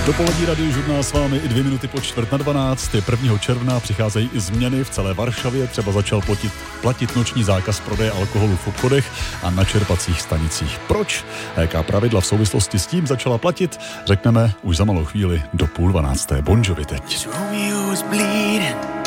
Dopolední radiožurnál s vámi i 2 minuty po 11:45. 1. června přicházejí i změny v celé Varšavě. Třeba začal platit noční zákaz prodeje alkoholu v obchodech a na čerpacích stanicích. Proč? A jaká pravidla v souvislosti s tím začala platit? Řekneme už za malou chvíli do 11:30. Bon Jovi teď.